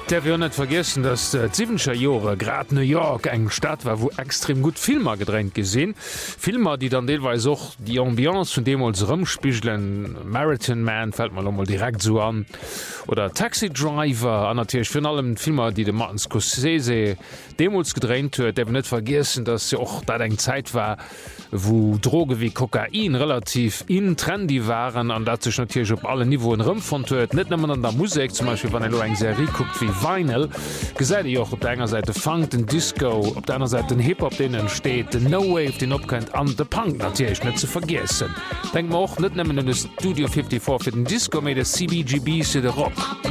Der wir net vergessen, dass 7scher Jore grad New York eng Stadt war, wo extrem gut Filmer gedrängt gesinn. Filmer, die dann deelweis auch die Ambiance von dem uns rumspichelen. Marathon Man fällt mal direkt so an. Oder Taxi Driver, an natürlich für allem Filmer, die de Martin Scorsese Demos gedrängt huet, der net vergessen, dass ja auch da eng Zeit war, wo Droge wie Kokain relativ trendy waren, an dat sich natürlich op alle Niveen rumfon huet. Net nimmer an der Musik, zum Beispiel wann eng Serie guckt wie Vinyl, gesäit ihr auch op der einer Seite Funk, den Disco, op der anderen Seite den Hip-Hop, den entsteht, den No Wave, den opkennt an de Punk natürlich net zu vergessen. Denk man auch net nimmen in das Studio 54 für den Disco, mit der CBGB für den Rock.